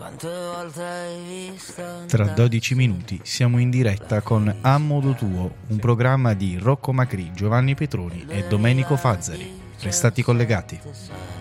Tra 12 minuti siamo in diretta con A Modo Tuo, un programma di Rocco Macri, Giovanni Petroni e Domenico Fazzari. Restate collegati.